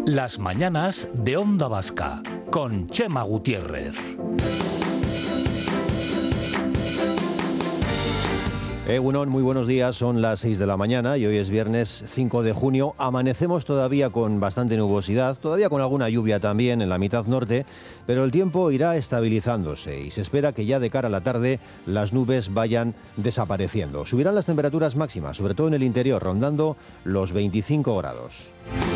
Las mañanas de Onda Vasca, con Chema Gutiérrez. Egunon, muy buenos días, son las 6 de la mañana y hoy es viernes 5 de junio. Amanecemos todavía con bastante nubosidad, todavía con alguna lluvia también en la mitad norte, pero el tiempo irá estabilizándose y se espera que ya de cara a la tarde las nubes vayan desapareciendo. Subirán las temperaturas máximas, sobre todo en el interior, rondando los 25 grados.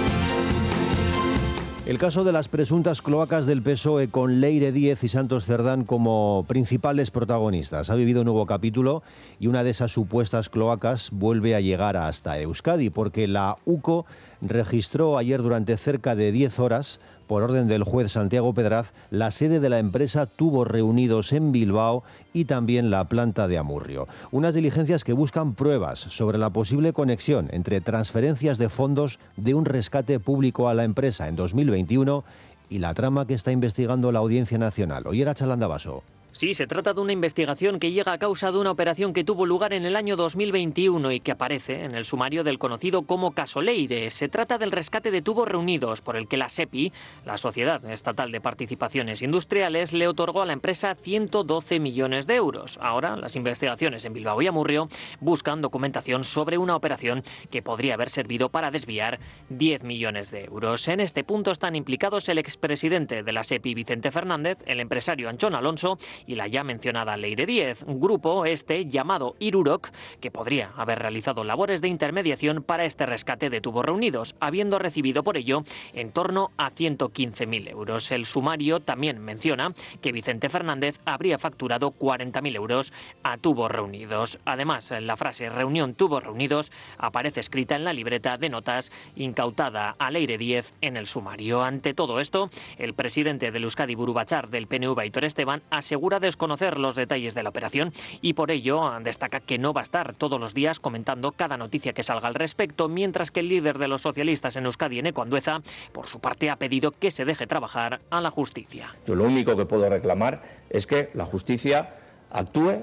El caso de las presuntas cloacas del PSOE con Leire Díez y Santos Cerdán como principales protagonistas ha vivido un nuevo capítulo y una de esas supuestas cloacas vuelve a llegar hasta Euskadi porque la UCO registró ayer durante cerca de 10 horas, por orden del juez Santiago Pedraz, la sede de la empresa Tubos Reunidos en Bilbao y también la planta de Amurrio. Unas diligencias que buscan pruebas sobre la posible conexión entre transferencias de fondos de un rescate público a la empresa en 2021 y la trama que está investigando la Audiencia Nacional. Oyer a Chalandabaso. Sí, se trata de una investigación que llega a causa de una operación que tuvo lugar en el año 2021 y que aparece en el sumario del conocido como caso Leire. Se trata del rescate de Tubos Reunidos, por el que la SEPI, la Sociedad Estatal de Participaciones Industriales, le otorgó a la empresa 112 millones de euros. Ahora, las investigaciones en Bilbao y Amurrio buscan documentación sobre una operación que podría haber servido para desviar 10 millones de euros. En este punto están implicados el expresidente de la SEPI, Vicente Fernández, el empresario Anchón Alonso y la ya mencionada Leire Díez, un grupo llamado Irurok, que podría haber realizado labores de intermediación para este rescate de Tubos Reunidos, habiendo recibido por ello en torno a 115.000 euros. El sumario también menciona que Vicente Fernández habría facturado 40.000 euros a Tubos Reunidos. Además, la frase reunión Tubos Reunidos aparece escrita en la libreta de notas incautada a Leire Díez en el sumario. Ante todo esto, el presidente del Euskadi Buru Batzar del PNV, Aitor Esteban, asegura desconocer los detalles de la operación y por ello destaca que no va a estar todos los días comentando cada noticia que salga al respecto, mientras que el líder de los socialistas en Euskadi, Eneko Andueza, por su parte ha pedido que se deje trabajar a la justicia. Yo lo único que puedo reclamar es que la justicia actúe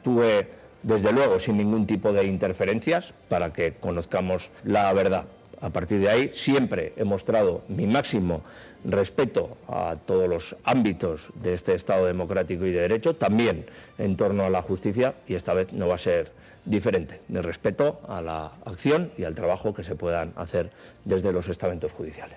desde luego sin ningún tipo de interferencias para que conozcamos la verdad. A partir de ahí siempre he mostrado mi máximo respeto a todos los ámbitos de este Estado democrático y de derecho, también en torno a la justicia, y esta vez no va a ser diferente. Mi respeto a la acción y al trabajo que se puedan hacer desde los estamentos judiciales.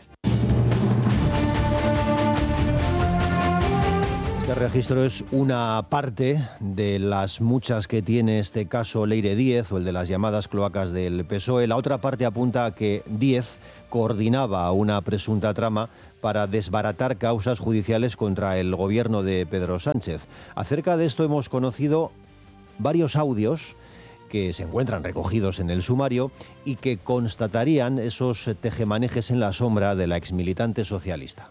Este registro es una parte de las muchas que tiene este caso Leire Díez o el de las llamadas cloacas del PSOE. La otra parte apunta a que Díez coordinaba una presunta trama para desbaratar causas judiciales contra el gobierno de Pedro Sánchez. Acerca de esto hemos conocido varios audios que se encuentran recogidos en el sumario y que constatarían esos tejemanejes en la sombra de la exmilitante socialista.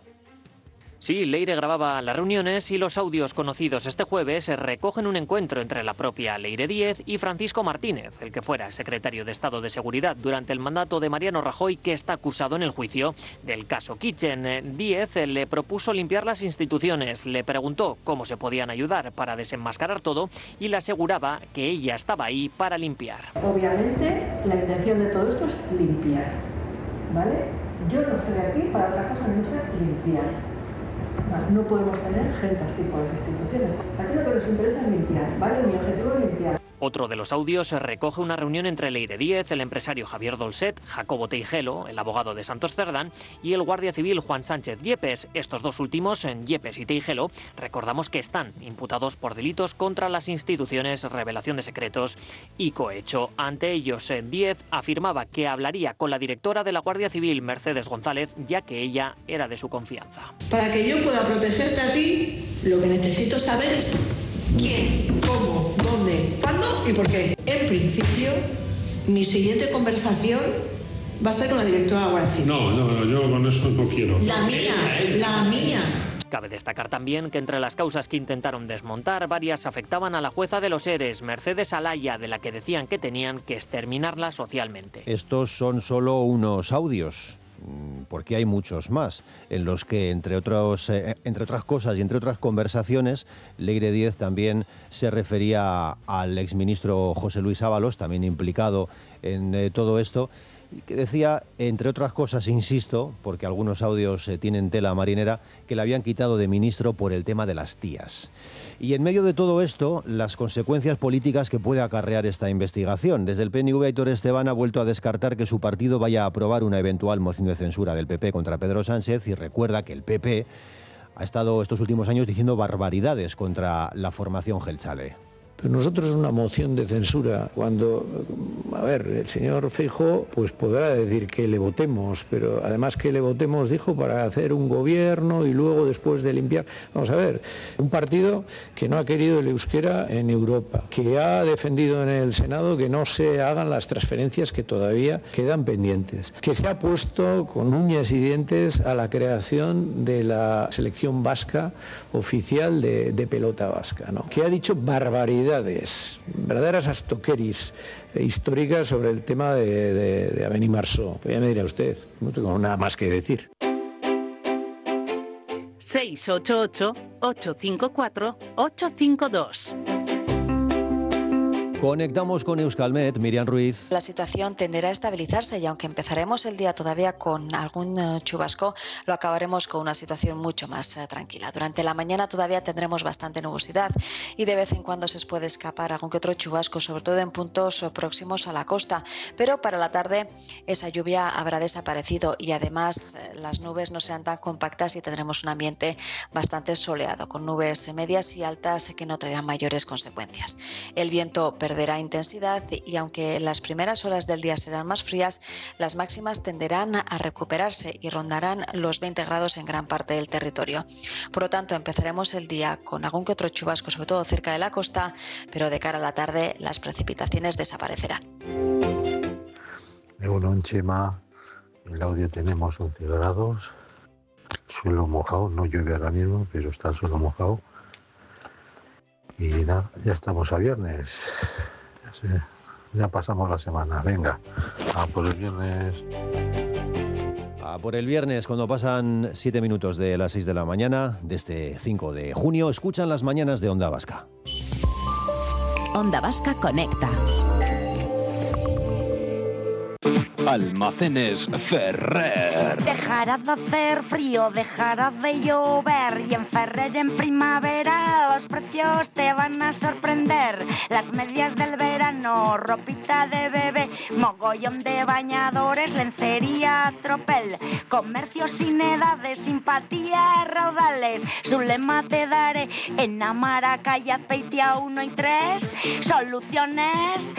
Sí, Leire grababa las reuniones y los audios conocidos este jueves recogen un encuentro entre la propia Leire Díez y Francisco Martínez, el que fuera secretario de Estado de Seguridad durante el mandato de Mariano Rajoy, que está acusado en el juicio del caso Kitchen. Díez le propuso limpiar las instituciones, le preguntó cómo se podían ayudar para desenmascarar todo y le aseguraba que ella estaba ahí para limpiar. Obviamente, la intención de todo esto es limpiar, ¿vale? Yo no estoy aquí para otra cosa que no sea limpiar. No podemos tener gente así por las instituciones. Aquí lo que nos interesa es limpiar, ¿vale? Mi objetivo es limpiar. Otro de los audios recoge una reunión entre Leire Díez, el empresario Javier Dolcet, Jacobo Teijelo, el abogado de Santos Cerdán, y el guardia civil Juan Sánchez Yepes. Estos dos últimos, Yepes y Teijelo, recordamos que están imputados por delitos contra las instituciones, revelación de secretos y cohecho. Ante ellos, Díez afirmaba que hablaría con la directora de la Guardia Civil, Mercedes González, ya que ella era de su confianza. Para que yo pueda protegerte a ti, lo que necesito saber es quién, cómo, dónde, cuándo y por qué. En principio, mi siguiente conversación va a ser con la directora de la Guardia Civil. No, yo con eso no quiero. La mía. Cabe destacar también que entre las causas que intentaron desmontar, varias afectaban a la jueza de los ERES, Mercedes Alaya, de la que decían que tenían que exterminarla socialmente. Estos son solo unos audios, porque hay muchos más, en los que, entre otras cosas y entre otras conversaciones, Leire Díez también se refería al exministro José Luis Ábalos, también implicado en todo esto, que decía, entre otras cosas, insisto, porque algunos audios tienen tela marinera, que le habían quitado de ministro por el tema de las tías. Y en medio de todo esto, las consecuencias políticas que puede acarrear esta investigación. Desde el PNV, Aitor Esteban ha vuelto a descartar que su partido vaya a aprobar una eventual moción de censura del PP contra Pedro Sánchez y recuerda que el PP ha estado estos últimos años diciendo barbaridades contra la formación Jeltzale. Pero nosotros una moción de censura, cuando, el señor Feijóo pues podrá decir que le votemos, pero además que le votemos, dijo, para hacer un gobierno y luego después de limpiar. Vamos a ver, un partido que no ha querido el euskera en Europa, que ha defendido en el Senado que no se hagan las transferencias que todavía quedan pendientes, que se ha puesto con uñas y dientes a la creación de la selección vasca oficial de pelota vasca, ¿no? Que ha dicho barbaridades, verdaderas astoqueris históricas sobre el tema de Abenimarso. Pues ya me dirá usted, no tengo nada más que decir. 688-854-852. Conectamos con Euskalmet, Miriam Ruiz. La situación tenderá a estabilizarse y aunque empezaremos el día todavía con algún chubasco, lo acabaremos con una situación mucho más tranquila. Durante la mañana todavía tendremos bastante nubosidad y de vez en cuando se puede escapar algún que otro chubasco, sobre todo en puntos próximos a la costa. Pero para la tarde esa lluvia habrá desaparecido y además las nubes no serán tan compactas y tendremos un ambiente bastante soleado, con nubes medias y altas que no traerán mayores consecuencias. El viento perderá intensidad y aunque las primeras horas del día serán más frías, las máximas tenderán a recuperarse y rondarán los 20 grados en gran parte del territorio. Por lo tanto, empezaremos el día con algún que otro chubasco, sobre todo cerca de la costa, pero de cara a la tarde las precipitaciones desaparecerán. En Chema, en el audio tenemos 11 grados, suelo mojado, no llueve ahora mismo, pero está el suelo mojado. Y nada, ya estamos a viernes, ya pasamos la semana, venga, a por el viernes. A por el viernes, cuando pasan 7 minutos de las 6 de la mañana, de este 5 de junio, escuchan las mañanas de Onda Vasca. Onda Vasca conecta. Almacenes Ferrer. Dejará de hacer frío, dejará de llover y en Ferrer en primavera los precios te van a sorprender. Las medias del verano, ropita de bebé, mogollón de bañadores, lencería, tropel, comercio sin edades, simpatía, raudales. Su lema te daré en Amaraca y Azpeitia 1 y 3, soluciones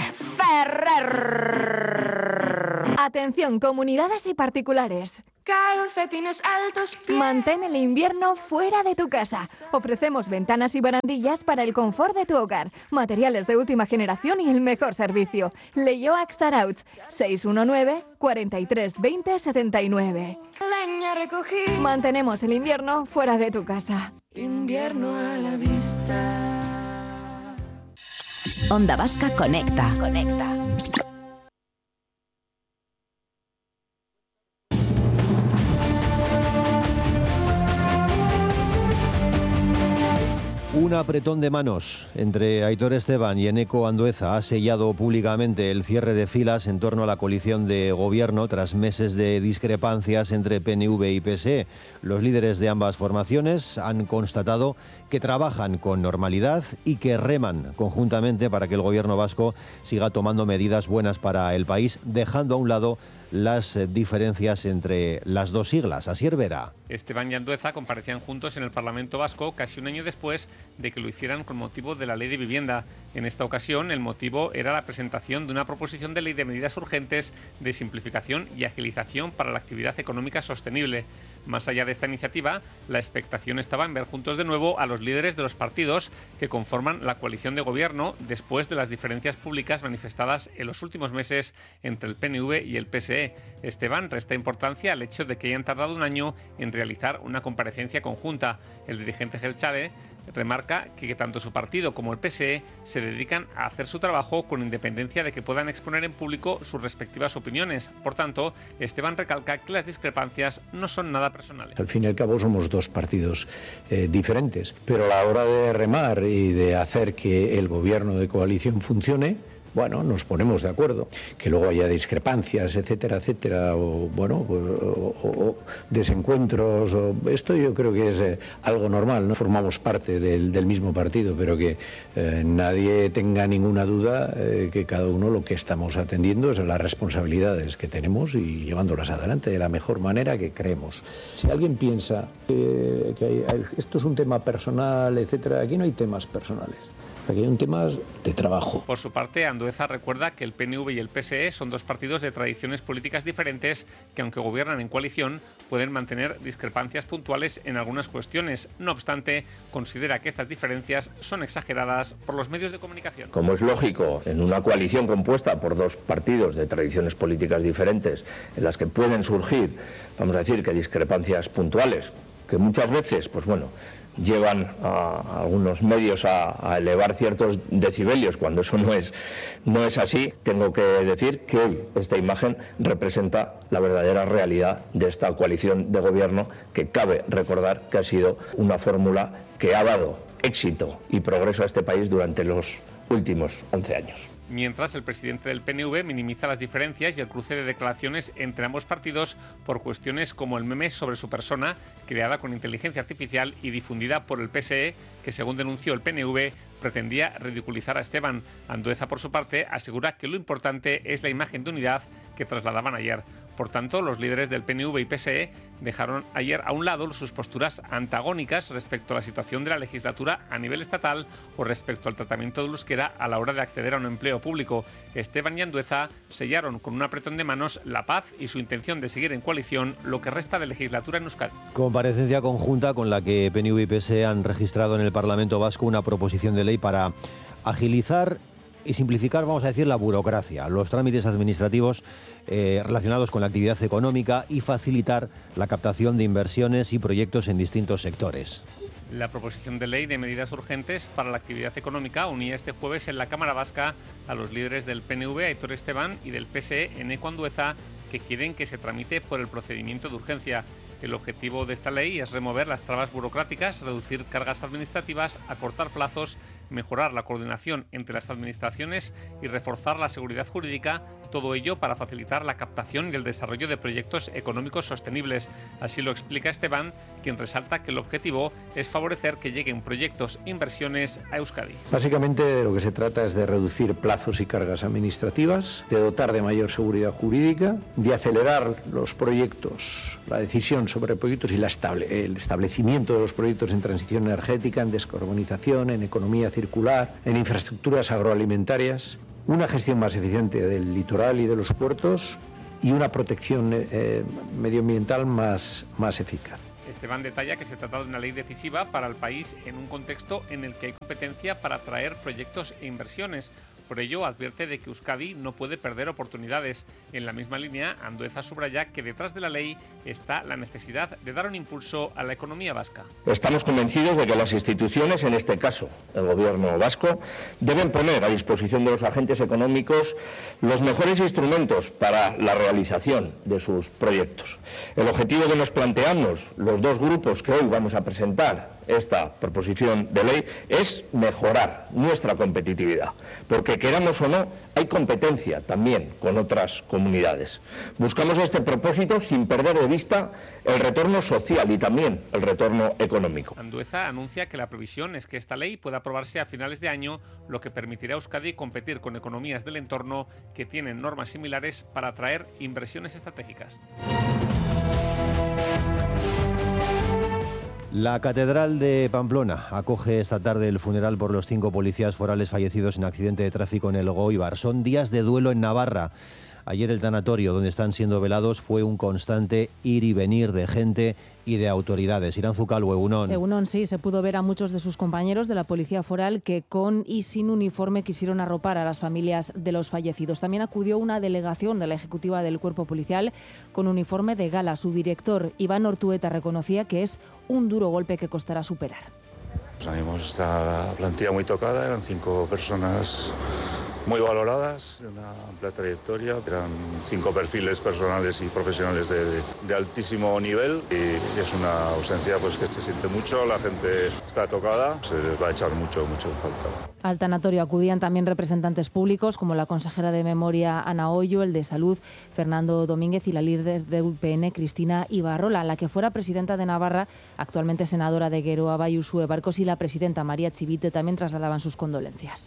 Ferrer. Atención, comunidades y particulares. Calcetines altos. Mantén el invierno fuera de tu casa. Ofrecemos ventanas y barandillas para el confort de tu hogar, materiales de última generación y el mejor servicio. Leioac Zarauch, 619 43 20 79. Leña recogí. Mantenemos el invierno fuera de tu casa. Invierno a la vista. Onda Vasca conecta. Un apretón de manos entre Aitor Esteban y Eneko Andueza ha sellado públicamente el cierre de filas en torno a la coalición de gobierno tras meses de discrepancias entre PNV y PSE. Los líderes de ambas formaciones han constatado que trabajan con normalidad y que reman conjuntamente para que el gobierno vasco siga tomando medidas buenas para el país, dejando a un lado las diferencias entre las dos siglas. Asier Vera. Esteban y Andueza comparecían juntos en el Parlamento Vasco casi un año después de que lo hicieran con motivo de la Ley de Vivienda. En esta ocasión, el motivo era la presentación de una proposición de ley de medidas urgentes de simplificación y agilización para la actividad económica sostenible. Más allá de esta iniciativa, la expectación estaba en ver juntos de nuevo a los líderes de los partidos que conforman la coalición de gobierno después de las diferencias públicas manifestadas en los últimos meses entre el PNV y el PSE. Esteban resta importancia al hecho de que hayan tardado un año en realizar una comparecencia conjunta. El dirigente Jeltzale remarca que tanto su partido como el PSE se dedican a hacer su trabajo con independencia de que puedan exponer en público sus respectivas opiniones. Por tanto, Esteban recalca que las discrepancias no son nada personales. Al fin y al cabo somos dos partidos diferentes, pero a la hora de remar y de hacer que el gobierno de coalición funcione, bueno, nos ponemos de acuerdo. Que luego haya discrepancias, etcétera, etcétera, o bueno, pues, o desencuentros, o esto yo creo que es algo normal, no formamos parte del mismo partido, pero que nadie tenga ninguna duda que cada uno lo que estamos atendiendo es a las responsabilidades que tenemos y llevándolas adelante de la mejor manera que creemos. Si alguien piensa que esto es un tema personal, etcétera, aquí no hay temas personales. Aquí hay un tema de trabajo. Por su parte, Andueza recuerda que el PNV y el PSE son dos partidos de tradiciones políticas diferentes que, aunque gobiernan en coalición, pueden mantener discrepancias puntuales en algunas cuestiones. No obstante, considera que estas diferencias son exageradas por los medios de comunicación. Como es lógico, en una coalición compuesta por dos partidos de tradiciones políticas diferentes, en las que pueden surgir, vamos a decir, que discrepancias puntuales, que muchas veces, pues bueno, llevan a algunos medios a elevar ciertos decibelios cuando eso no es así. Tengo que decir que hoy esta imagen representa la verdadera realidad de esta coalición de gobierno, que cabe recordar que ha sido una fórmula que ha dado éxito y progreso a este país durante los últimos 11 años. Mientras, el presidente del PNV minimiza las diferencias y el cruce de declaraciones entre ambos partidos por cuestiones como el meme sobre su persona, creada con inteligencia artificial y difundida por el PSE, que, según denunció el PNV, pretendía ridiculizar a Esteban. Andueza, por su parte, asegura que lo importante es la imagen de unidad que trasladaban ayer. Por tanto, los líderes del PNV y PSE dejaron ayer a un lado sus posturas antagónicas respecto a la situación de la legislatura a nivel estatal o respecto al tratamiento del euskera a la hora de acceder a un empleo público. Esteban y Andueza sellaron con un apretón de manos la paz y su intención de seguir en coalición lo que resta de legislatura en Euskadi. Comparecencia conjunta con la que PNV y PSE han registrado en el Parlamento Vasco una proposición de ley para agilizar y simplificar, vamos a decir, la burocracia, los trámites administrativos relacionados con la actividad económica y facilitar la captación de inversiones y proyectos en distintos sectores. La proposición de ley de medidas urgentes para la actividad económica unía este jueves en la Cámara Vasca a los líderes del PNV, Aitor Esteban, y del PSE, Eneko Andueza, que quieren que se tramite por el procedimiento de urgencia. El objetivo de esta ley es remover las trabas burocráticas, reducir cargas administrativas, acortar plazos, mejorar la coordinación entre las administraciones y reforzar la seguridad jurídica, todo ello para facilitar la captación y el desarrollo de proyectos económicos sostenibles. Así lo explica Esteban, quien resalta que el objetivo es favorecer que lleguen proyectos e inversiones a Euskadi. Básicamente de lo que se trata es de reducir plazos y cargas administrativas, de dotar de mayor seguridad jurídica, de acelerar los proyectos, la decisión sobre proyectos y el establecimiento de los proyectos en transición energética, en descarbonización, en economía circular, en infraestructuras agroalimentarias, una gestión más eficiente del litoral y de los puertos y una protección medioambiental más eficaz. Esteban detalla que se trata de una ley decisiva para el país en un contexto en el que hay competencia para atraer proyectos e inversiones. Por ello, advierte de que Euskadi no puede perder oportunidades. En la misma línea, Andueza subraya que detrás de la ley está la necesidad de dar un impulso a la economía vasca. Estamos convencidos de que las instituciones, en este caso el Gobierno vasco, deben poner a disposición de los agentes económicos los mejores instrumentos para la realización de sus proyectos. El objetivo que nos planteamos los dos grupos que hoy vamos a presentar esta proposición de ley es mejorar nuestra competitividad, porque queramos o no, hay competencia también con otras comunidades. Buscamos este propósito sin perder de vista el retorno social y también el retorno económico. Andueza anuncia que la previsión es que esta ley pueda aprobarse a finales de año, lo que permitirá a Euskadi competir con economías del entorno que tienen normas similares para atraer inversiones estratégicas. La Catedral de Pamplona acoge esta tarde el funeral por los 5 policías forales fallecidos en accidente de tráfico en Elgóibar. Son días de duelo en Navarra. Ayer el tanatorio donde están siendo velados fue un constante ir y venir de gente y de autoridades. Iranzu Calvo, Egunon. Egunon, sí, se pudo ver a muchos de sus compañeros de la Policía Foral que con y sin uniforme quisieron arropar a las familias de los fallecidos. También acudió una delegación de la Ejecutiva del Cuerpo Policial con uniforme de gala. Su director, Iván Ortueta, reconocía que es un duro golpe que costará superar. Pues tenemos esta plantilla muy tocada, eran 5 personas muy valoradas, una amplia trayectoria, eran 5 perfiles personales y profesionales de altísimo nivel y es una ausencia pues que se siente mucho, la gente está tocada, se les va a echar mucho en falta. Al tanatorio acudían también representantes públicos como la consejera de Memoria Ana Ollo, el de Salud Fernando Domínguez y la líder de UPN Cristina Ibarrola, la que fuera presidenta de Navarra, actualmente senadora de Geroa Bai Uxue Barkos, y la presidenta María Chivite también trasladaban sus condolencias.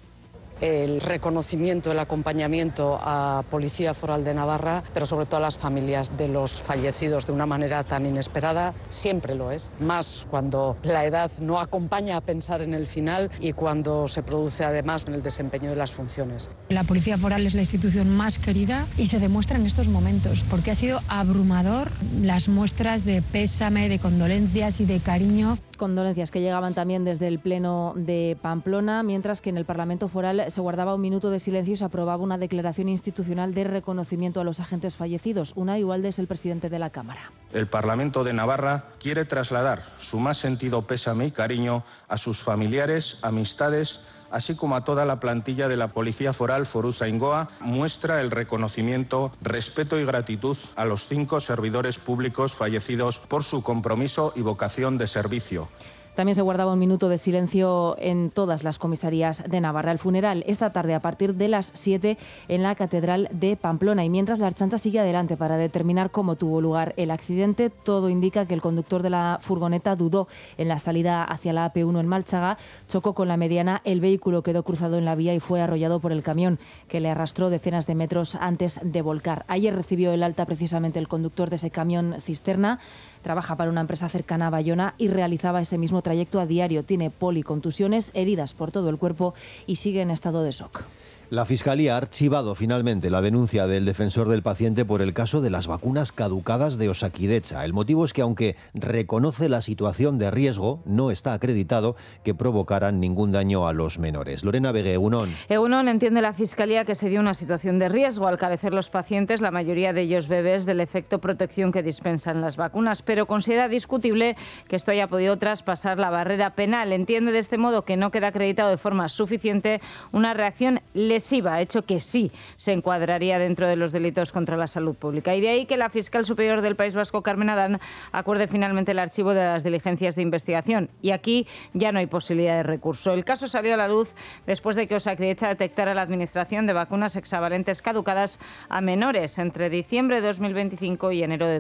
El reconocimiento, el acompañamiento a Policía Foral de Navarra, pero sobre todo a las familias de los fallecidos de una manera tan inesperada, siempre lo es. Más cuando la edad no acompaña a pensar en el final y cuando se produce además en el desempeño de las funciones. La Policía Foral es la institución más querida y se demuestra en estos momentos, porque ha sido abrumador las muestras de pésame, de condolencias y de cariño. Condolencias que llegaban también desde el Pleno de Pamplona, mientras que en el Parlamento Foral se guardaba un minuto de silencio y se aprobaba una declaración institucional de reconocimiento a los agentes fallecidos. Unai Ugalde es el presidente de la Cámara. El Parlamento de Navarra quiere trasladar su más sentido pésame y cariño a sus familiares, amistades, así como a toda la plantilla de la Policía Foral Foruzaingoa. Muestra el reconocimiento, respeto y gratitud a los 5 servidores públicos fallecidos por su compromiso y vocación de servicio. También se guardaba un minuto de silencio en todas las comisarías de Navarra. El funeral esta tarde a partir de las 7 en la Catedral de Pamplona. Y mientras la Ertzaintza sigue adelante para determinar cómo tuvo lugar el accidente, todo indica que el conductor de la furgoneta dudó en la salida hacia la AP1 en Málchaga, chocó con la mediana, el vehículo quedó cruzado en la vía y fue arrollado por el camión, que le arrastró decenas de metros antes de volcar. Ayer recibió el alta precisamente el conductor de ese camión cisterna. Trabaja para una empresa cercana a Bayona y realizaba ese mismo trayecto a diario. Tiene policontusiones, heridas por todo el cuerpo y sigue en estado de shock. La Fiscalía ha archivado finalmente la denuncia del defensor del paciente por el caso de las vacunas caducadas de Osakidetza. El motivo es que, aunque reconoce la situación de riesgo, no está acreditado que provocaran ningún daño a los menores. Lorena Begue, Egunon. Egunon, entiende la Fiscalía que se dio una situación de riesgo al carecer los pacientes, la mayoría de ellos bebés, del efecto protección que dispensan las vacunas, pero considera discutible que esto haya podido traspasar la barrera penal. Entiende de este modo que no queda acreditado de forma suficiente una reacción lesiva, hecho que sí se encuadraría dentro de los delitos contra la salud pública. Y de ahí que la fiscal superior del País Vasco, Carmen Adán, acuerde finalmente el archivo de las diligencias de investigación. Y aquí ya no hay posibilidad de recurso. El caso salió a la luz después de que Osakidetza detectara la administración de vacunas hexavalentes caducadas a menores entre diciembre de 2025 y enero de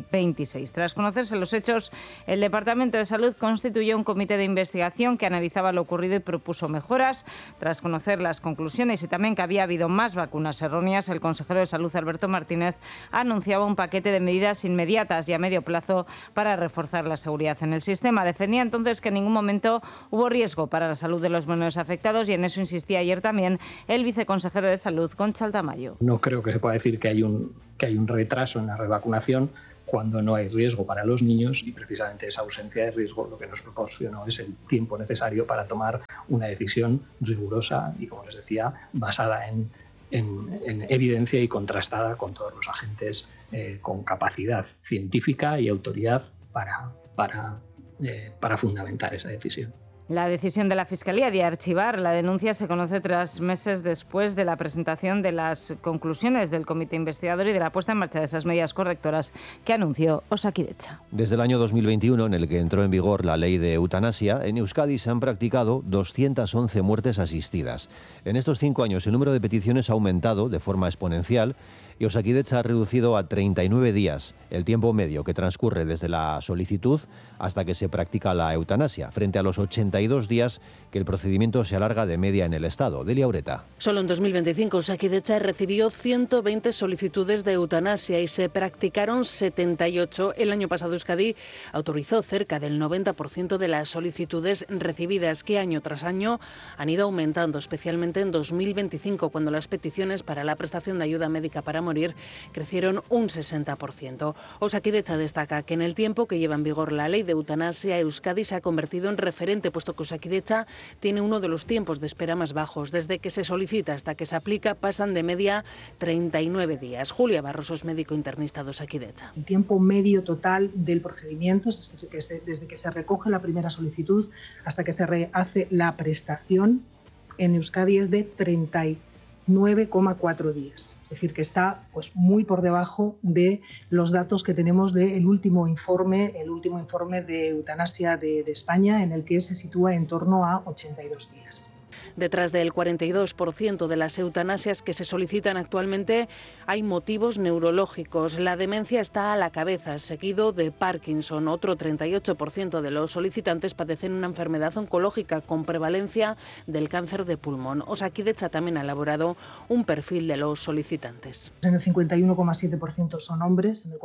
2026. Tras conocerse los hechos, el Departamento de Salud constituyó un comité de investigación que analizaba lo ocurrido y propuso mejoras. Tras conocer las conclusiones y también que había habido más vacunas erróneas, el consejero de Salud, Alberto Martínez, anunciaba un paquete de medidas inmediatas y a medio plazo para reforzar la seguridad en el sistema. Defendía entonces que en ningún momento hubo riesgo para la salud de los menores afectados y en eso insistía ayer también el viceconsejero de Salud, Concha Tamayo. No creo que se pueda decir que hay un retraso en la revacunación cuando no hay riesgo para los niños y precisamente esa ausencia de riesgo lo que nos proporcionó es el tiempo necesario para tomar una decisión rigurosa y, como les decía, basada en evidencia y contrastada con todos los agentes con capacidad científica y autoridad para fundamentar esa decisión. La decisión de la Fiscalía de archivar la denuncia se conoce 3 meses después de la presentación de las conclusiones del comité investigador y de la puesta en marcha de esas medidas correctoras que anunció Osakidetza. Desde el año 2021, en el que entró en vigor la ley de eutanasia, en Euskadi se han practicado 211 muertes asistidas. En estos 5 años el número de peticiones ha aumentado de forma exponencial y Osakidetza ha reducido a 39 días el tiempo medio que transcurre desde la solicitud hasta que se practica la eutanasia, frente a los 82 días que el procedimiento se alarga de media en el Estado. Delia Ureta. Solo en 2025 Osakidetza recibió 120 solicitudes de eutanasia y se practicaron 78. El año pasado Euskadi autorizó cerca del 90% de las solicitudes recibidas, que año tras año han ido aumentando, especialmente en 2025, cuando las peticiones para la prestación de ayuda médica para morir crecieron un 60%. Osakidetza destaca que en el tiempo que lleva en vigor la ley de eutanasia, Euskadi se ha convertido en referente, puesto que Osakidetza tiene uno de los tiempos de espera más bajos. Desde que se solicita hasta que se aplica pasan de media 39 días. Julia Barroso es médico internista de Osakidetza. El tiempo medio total del procedimiento, desde que se recoge la primera solicitud hasta que se hace la prestación, en Euskadi es de 39,4 días. Es decir, que está pues, muy por debajo de los datos que tenemos del último informe de eutanasia de España, en el que se sitúa en torno a 82 días. Detrás del 42% de las eutanasias que se solicitan actualmente hay motivos neurológicos. La demencia está a la cabeza, seguido de Parkinson. Otro 38% de los solicitantes padecen una enfermedad oncológica con prevalencia del cáncer de pulmón. Osakidetza también ha elaborado un perfil de los solicitantes. En el 51,7% son hombres, en el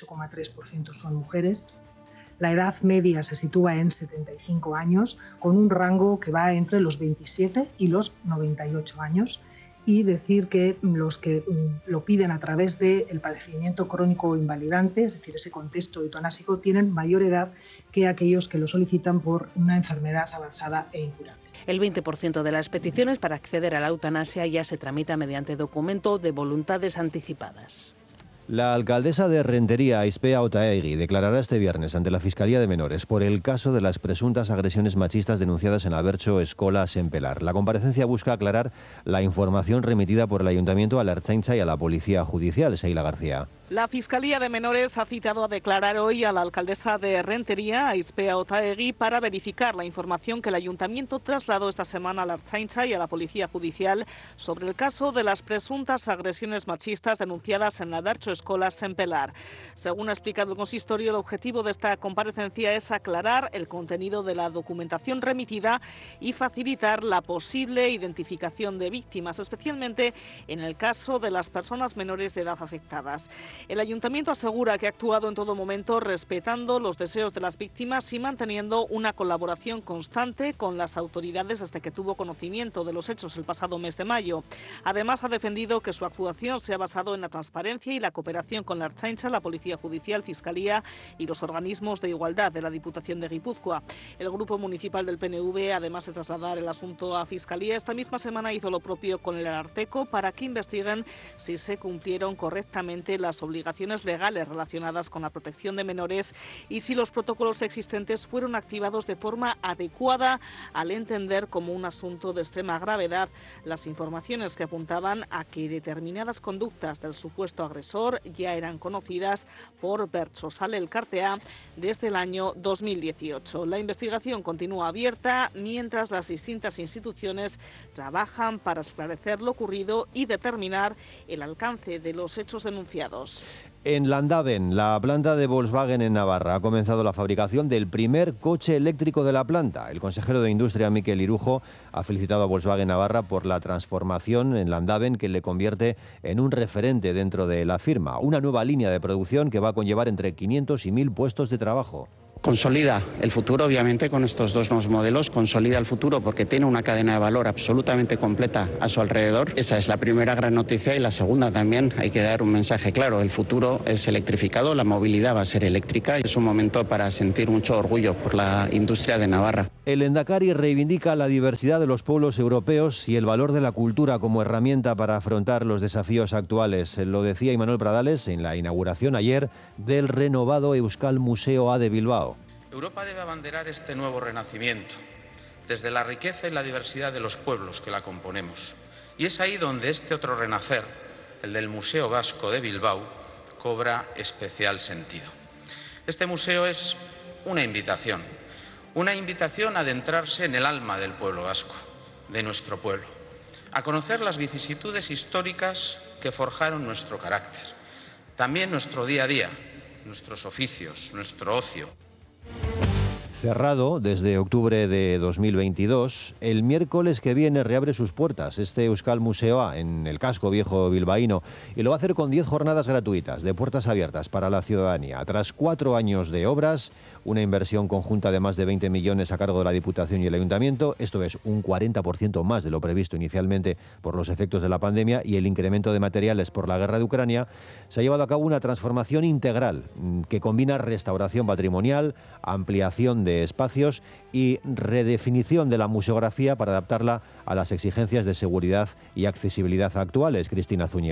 48,3% son mujeres. La edad media se sitúa en 75 años, con un rango que va entre los 27 y los 98 años. Y decir que los que lo piden a través del padecimiento crónico invalidante, es decir, ese contexto eutanásico, tienen mayor edad que aquellos que lo solicitan por una enfermedad avanzada e incurable. El 20% de las peticiones para acceder a la eutanasia ya se tramita mediante documento de voluntades anticipadas. La alcaldesa de Rentería, Aizpea Otaegui, declarará este viernes ante la Fiscalía de Menores por el caso de las presuntas agresiones machistas denunciadas en la Bertso Escola Sempelar. La comparecencia busca aclarar la información remitida por el Ayuntamiento a la Ertzaintza y a la Policía Judicial. Seila García. La Fiscalía de Menores ha citado a declarar hoy a la alcaldesa de Rentería, Aizpea Otaegui, para verificar la información que el Ayuntamiento trasladó esta semana a la Ertzaintza y a la Policía Judicial sobre el caso de las presuntas agresiones machistas denunciadas en la Bertso Escola Sempelar. Según ha explicado el consistorio, el objetivo de esta comparecencia es aclarar el contenido de la documentación remitida y facilitar la posible identificación de víctimas, especialmente en el caso de las personas menores de edad afectadas. El Ayuntamiento asegura que ha actuado en todo momento respetando los deseos de las víctimas y manteniendo una colaboración constante con las autoridades desde que tuvo conocimiento de los hechos el pasado mes de mayo. Además, ha defendido que su actuación se ha basado en la transparencia y la cooperación con la Ertzaintza, la Policía Judicial, Fiscalía y los organismos de igualdad de la Diputación de Guipúzcoa. El Grupo Municipal del PNV, además de trasladar el asunto a Fiscalía, esta misma semana hizo lo propio con el Ararteko para que investiguen si se cumplieron correctamente las obligaciones legales relacionadas con la protección de menores y si los protocolos existentes fueron activados de forma adecuada al entender como un asunto de extrema gravedad las informaciones que apuntaban a que determinadas conductas del supuesto agresor ya eran conocidas por Bertso Sale Elkartea desde el año 2018. La investigación continúa abierta mientras las distintas instituciones trabajan para esclarecer lo ocurrido y determinar el alcance de los hechos denunciados. En Landaven, la planta de Volkswagen en Navarra, ha comenzado la fabricación del primer coche eléctrico de la planta. El consejero de Industria, Mikel Irujo, ha felicitado a Volkswagen Navarra por la transformación en Landaven que le convierte en un referente dentro de la firma. Una nueva línea de producción que va a conllevar entre 500 y 1.000 puestos de trabajo. Consolida el futuro, obviamente, con estos dos nuevos modelos. Consolida el futuro porque tiene una cadena de valor absolutamente completa a su alrededor. Esa es la primera gran noticia y la segunda también hay que dar un mensaje claro. El futuro es electrificado, la movilidad va a ser eléctrica y es un momento para sentir mucho orgullo por la industria de Navarra. El Endacari reivindica la diversidad de los pueblos europeos y el valor de la cultura como herramienta para afrontar los desafíos actuales. Lo decía Imanol Pradales en la inauguración ayer del renovado Euskal Museo A de Bilbao. Europa debe abanderar este nuevo renacimiento, desde la riqueza y la diversidad de los pueblos que la componemos. Y es ahí donde este otro renacer, el del Museo Vasco de Bilbao, cobra especial sentido. Este museo es una invitación a adentrarse en el alma del pueblo vasco, de nuestro pueblo, a conocer las vicisitudes históricas que forjaron nuestro carácter, también nuestro día a día, nuestros oficios, nuestro ocio. Cerrado desde octubre de 2022, el miércoles que viene reabre sus puertas este Euskal Museo A en el casco viejo bilbaíno y lo va a hacer con 10 jornadas gratuitas de puertas abiertas para la ciudadanía. Tras 4 años de obras, una inversión conjunta de más de 20 millones a cargo de la Diputación y el Ayuntamiento, esto es un 40% más de lo previsto inicialmente por los efectos de la pandemia y el incremento de materiales por la guerra de Ucrania, se ha llevado a cabo una transformación integral que combina restauración patrimonial, ampliación de espacios y redefinición de la museografía para adaptarla a las exigencias de seguridad y accesibilidad actuales. Cristina Zúñiga.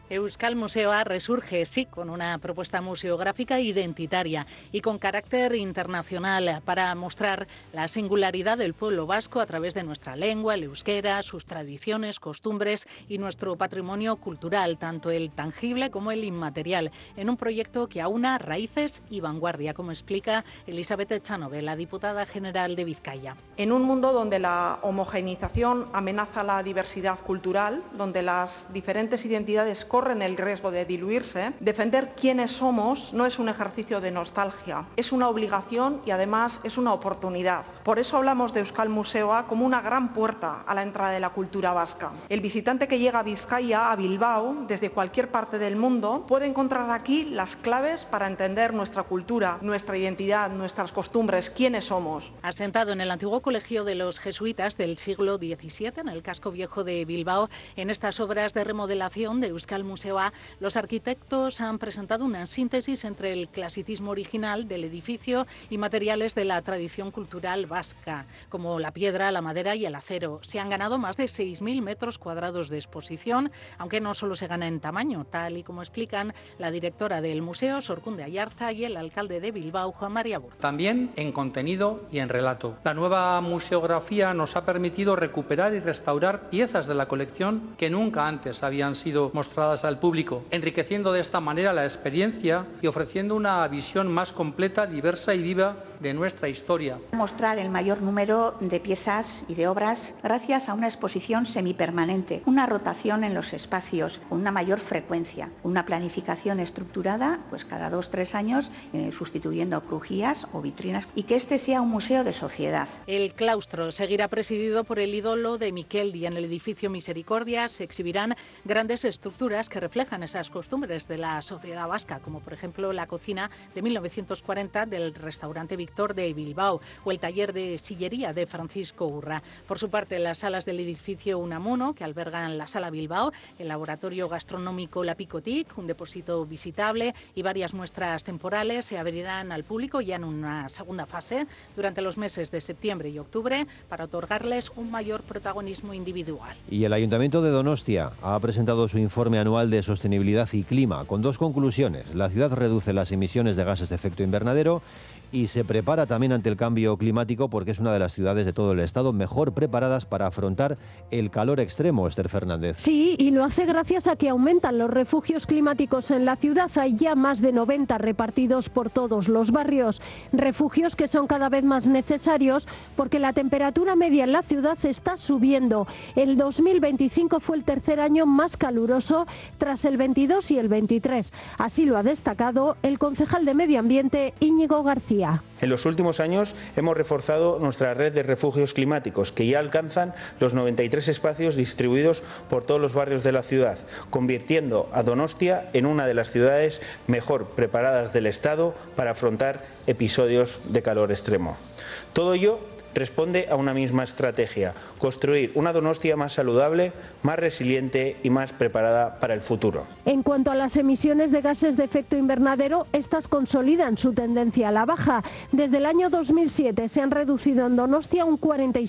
Euskal Museoa resurge, sí, con una propuesta museográfica identitaria y con carácter internacional para mostrar la singularidad del pueblo vasco a través de nuestra lengua, el euskera, sus tradiciones, costumbres y nuestro patrimonio cultural, tanto el tangible como el inmaterial, en un proyecto que aúna raíces y vanguardia, como explica Elizabeth Echanove, la diputada general de Vizcaya. En un mundo donde la homogeneización amenaza la diversidad cultural, donde las diferentes identidades corren el riesgo de diluirse, defender quiénes somos no es un ejercicio de nostalgia, es una obligación y además es una oportunidad. Por eso hablamos de Euskal Museoa como una gran puerta a la entrada de la cultura vasca. El visitante que llega a Vizcaya, a Bilbao, desde cualquier parte del mundo, puede encontrar aquí las claves para entender nuestra cultura, nuestra identidad, nuestras costumbres, quiénes somos. Asentado en el antiguo colegio de los jesuitas del siglo XVII, en el casco viejo de Bilbao, en estas obras de remodelación de Euskal Museoa, los arquitectos han presentado una síntesis entre el clasicismo original del edificio y materiales de la tradición cultural vasca, como la piedra, la madera y el acero. Se han ganado más de 6.000 metros cuadrados de exposición, aunque no solo se gana en tamaño, tal y como explican la directora del museo, Sorkunde Ayarza, y el alcalde de Bilbao, Juan María Burt. También en contenido y en relato. La nueva museografía nos ha permitido recuperar y restaurar piezas de la colección que nunca antes habían sido mostradas al público, enriqueciendo de esta manera la experiencia y ofreciendo una visión más completa, diversa y viva de nuestra historia. Mostrar el mayor número de piezas y de obras gracias a una exposición semipermanente, una rotación en los espacios, una mayor frecuencia, una planificación estructurada, pues cada 2-3 años, sustituyendo crujías o vitrinas, y que este sea un museo de sociedad. El claustro seguirá presidido por el ídolo de Miqueldi. En el edificio Misericordia se exhibirán grandes estructuras que reflejan esas costumbres de la sociedad vasca, como por ejemplo la cocina de 1940 del restaurante Víctor de Bilbao o el taller de sillería de Francisco Urra. Por su parte, las salas del edificio Unamuno, que albergan la Sala Bilbao, el laboratorio gastronómico La Picotic, un depósito visitable y varias muestras temporales se abrirán al público ya en una segunda fase durante los meses de septiembre y octubre para otorgarles un mayor protagonismo individual. Y el Ayuntamiento de Donostia ha presentado su informe anual de sostenibilidad y clima con dos conclusiones. La ciudad reduce las emisiones de gases de efecto invernadero y se prepara también ante el cambio climático porque es una de las ciudades de todo el estado mejor preparadas para afrontar el calor extremo, Esther Fernández. Sí, y lo hace gracias a que aumentan los refugios climáticos en la ciudad. Hay ya más de 90 repartidos por todos los barrios. Refugios que son cada vez más necesarios porque la temperatura media en la ciudad está subiendo. El 2025 fue el tercer año más caluroso tras el 22 y el 23. Así lo ha destacado el concejal de Medio Ambiente, Íñigo García. En los últimos años hemos reforzado nuestra red de refugios climáticos, que ya alcanzan los 93 espacios distribuidos por todos los barrios de la ciudad, convirtiendo a Donostia en una de las ciudades mejor preparadas del Estado para afrontar episodios de calor extremo. Todo ello responde a una misma estrategia: construir una Donostia más saludable, más resiliente y más preparada para el futuro. En cuanto a las emisiones de gases de efecto invernadero, estas consolidan su tendencia a la baja. Desde el año 2007 se han reducido en Donostia un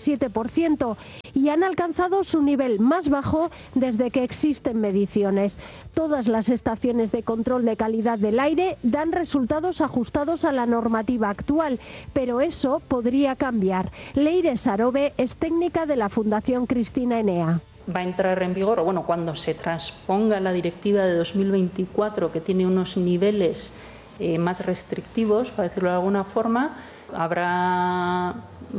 47% y han alcanzado su nivel más bajo desde que existen mediciones. Todas las estaciones de control de calidad del aire dan resultados ajustados a la normativa actual, pero eso podría cambiar. Leire Sarobe es técnica de la Fundación Cristina Enea. Va a entrar en vigor, o bueno, cuando se transponga la directiva de 2024, que tiene unos niveles más restrictivos, para decirlo de alguna forma, habrá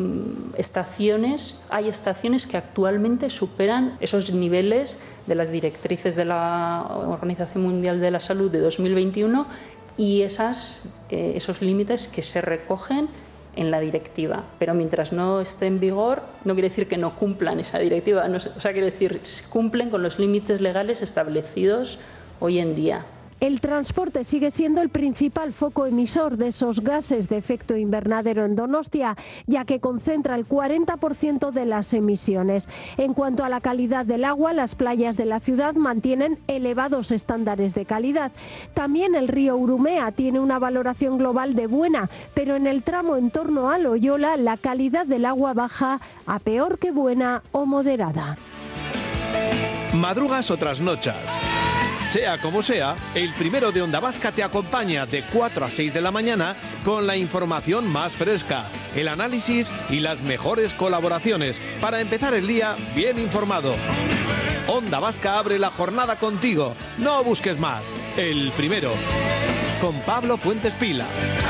hay estaciones que actualmente superan esos niveles de las directrices de la Organización Mundial de la Salud de 2021 y esos límites que se recogen en la directiva, pero mientras no esté en vigor no quiere decir que no cumplan esa directiva, quiere decir cumplen con los límites legales establecidos hoy en día. El transporte sigue siendo el principal foco emisor de esos gases de efecto invernadero en Donostia, ya que concentra el 40% de las emisiones. En cuanto a la calidad del agua, las playas de la ciudad mantienen elevados estándares de calidad. También el río Urumea tiene una valoración global de buena, pero en el tramo en torno a Loyola la calidad del agua baja a peor que buena o moderada. ¿Madrugas o trasnochas? Sea como sea, el primero de Onda Vasca te acompaña de 4 a 6 de la mañana con la información más fresca, el análisis y las mejores colaboraciones para empezar el día bien informado. Onda Vasca abre la jornada contigo. No busques más. El primero. Con Pablo Fuentes Pila.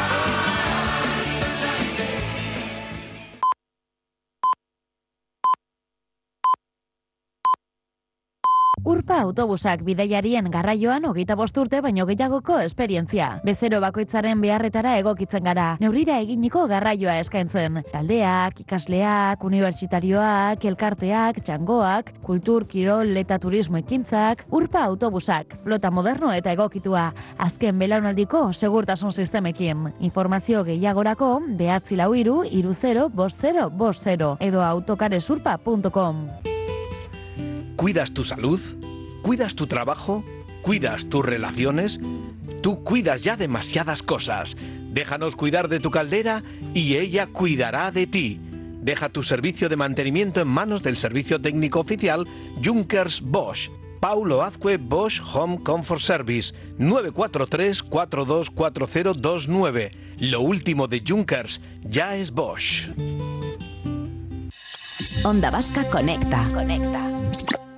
Urpa autobusak bidaiarien garraioan 25 urte baino gehiagoko esperientzia. Bezero bakoitzaren beharretara egokitzen gara. Neurrira eginiko garraioa eskaintzen. Taldeak, ikasleak, unibertsitarioak, elkarteak, txangoak, kultur, kirol eta turismo ekintzak. Urpa autobusak, flota moderno eta egokitua. Azken belaunaldiko segurtasun sistemekin. Informazio gehiagorako 943 30 50 edo autocaresurpa.com. ¿Cuidas tu salud? ¿Cuidas tu trabajo? ¿Cuidas tus relaciones? Tú cuidas ya demasiadas cosas. Déjanos cuidar de tu caldera y ella cuidará de ti. Deja tu servicio de mantenimiento en manos del servicio técnico oficial Junkers Bosch. Paulo Azcue Bosch Home Comfort Service 943 424029. Lo último de Junkers ya es Bosch. Onda Vasca Conecta.